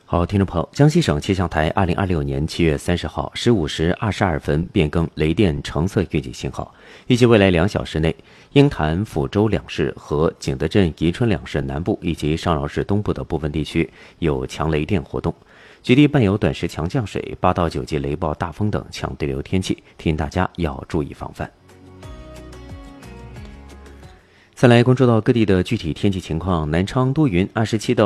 好，听众朋友，江西省气象台2026年7月30号15时22分变更雷电橙色预警信号，预计未来2小时内，鹰潭、抚州两市和景德镇、宜春两市南部以及上饶市东部的部分地区有强雷电活动，局地伴有短时强降水、8到9级雷暴、大风等强对流天气，提醒大家要注意防范。再来关注到各地的具体天气情况，南昌多云，27到